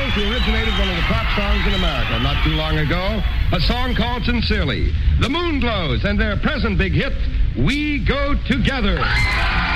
Beatles, who originated one of the pop songs in America not too long ago, a song called Sincerely. The Moonglows and their present big hit, We Go Together.